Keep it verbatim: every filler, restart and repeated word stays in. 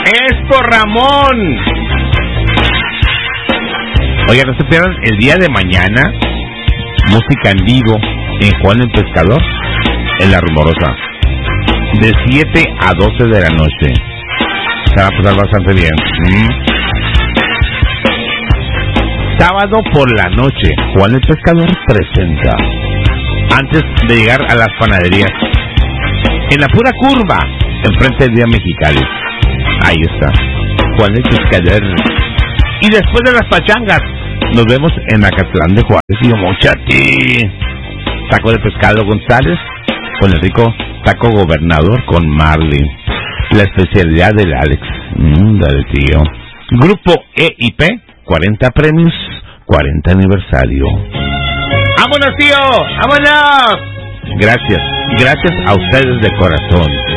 Es por Ramón. Oigan, no se pierdan el día de mañana, música en vivo en Juan el Pescador, en La Rumorosa, de siete a doce de la noche. Se va a pasar bastante bien. ¿Mm? Sábado por la noche, Juan el Pescador presenta, antes de llegar a las panaderías, en la pura curva, enfrente del Día Mexicali. Ahí está, Juan el Pescador. Y después de las pachangas, nos vemos en Acatlán de Juárez y Mochati. Taco de pescado González, con el rico taco gobernador con Marley. La especialidad del Alex. Mmm, dale, tío. Grupo E I P, cuarenta premios, cuarenta aniversario. ¡Vámonos, tío! ¡Vámonos! Gracias, gracias a ustedes de corazón.